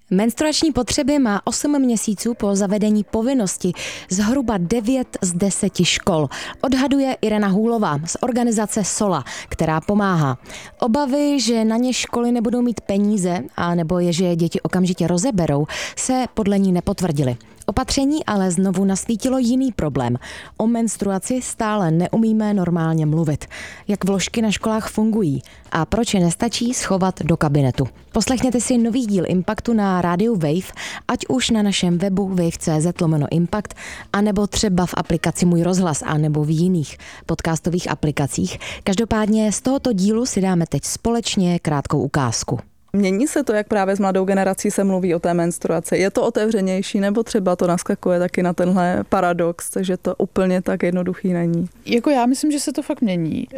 Menstruační potřeby má 8 měsíců po zavedení povinnosti zhruba 9 z 10 škol. Odhaduje Irena Hůlová z organizace SOLA, která pomáhá. Obavy, že na ně školy nebudou mít peníze, anebo je, že je děti okamžitě rozeberou, se podle ní nepotvrdily. Opatření ale znovu nasvítilo jiný problém. O menstruaci stále neumíme normálně mluvit. Jak vložky na školách fungují a proč je nestačí schovat do kabinetu. Poslechněte si nový díl Impactu na rádiu Wave, ať už na našem webu wave.cz/impact, anebo třeba v aplikaci Můj rozhlas, anebo v jiných podcastových aplikacích. Každopádně z tohoto dílu si dáme teď společně krátkou ukázku. Mění se to, jak právě s mladou generací se mluví o té menstruaci? Je to otevřenější, nebo třeba to naskakuje taky na tenhle paradox, že to úplně tak jednoduchý není? Já myslím, že se to fakt mění.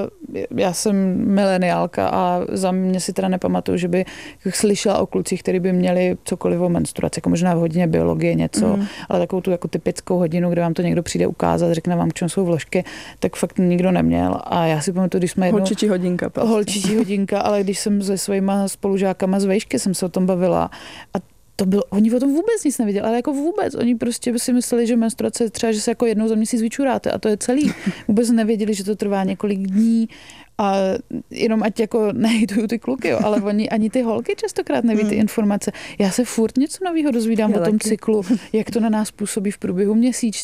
Já jsem mileniálka a za mě si teda nepamatuju, že by slyšela o klucích, kteří by měli cokoliv o menstruaci, jako možná v hodině biologie něco, ale takovou tu jako typickou hodinu, kde vám to někdo přijde ukázat, řekne vám, k čemu jsou vložky, tak fakt nikdo neměl. A já si pamatuju, když jsme Holčičí hodinka. Prostě. Holčičí hodinka, ale když jsem se svýma spolužákama z vejšky jsem se o tom bavila a oni o tom vůbec nic nevěděli, ale jako vůbec. Oni prostě si mysleli, že menstruace je třeba, že se jako jednou za měsíc vyčuráte a to je celý. Vůbec nevěděli, že to trvá několik dní a jenom ať jako nehejtuju ty kluky, jo, ale oni ani ty holky častokrát neví ty informace. Já se furt něco nového dozvídám o tom cyklu, jak to na nás působí v průběhu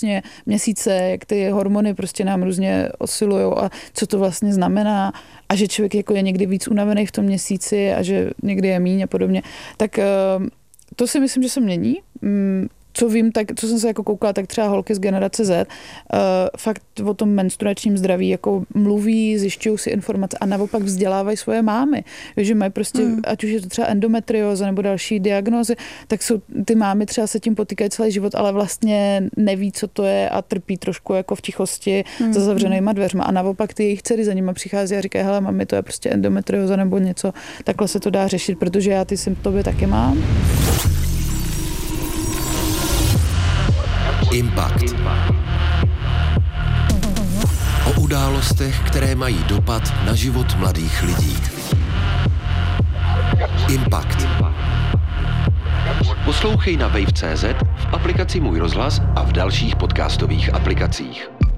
měsíce, jak ty hormony prostě nám různě osilujou a co to vlastně znamená a že člověk jako je někdy víc unavený v tom měsíci a že někdy je míň a podobně. Tak to si myslím, že se mění. Co vím, tak co jsem se jako koukala, tak třeba holky z generace Z fakt o tom menstruačním zdraví jako mluví, zjišťují si informace a naopak vzdělávají svoje mámy. Že mají prostě, ať už je to třeba endometrióza nebo další diagnózy, tak jsou ty mámy třeba se tím potýkají celý život, ale vlastně neví, co to je a trpí trošku jako v tichosti za zavřenýma dveřma. A naopak ty jejich dcery za nima přichází a říkají, hele mami, to je prostě endometrióza nebo něco, takhle se to dá řešit, protože já ty symptomy taky mám. Impact. O událostech, které mají dopad na život mladých lidí. Impact. Poslouchej na wave.cz, v aplikaci Můj rozhlas a v dalších podcastových aplikacích.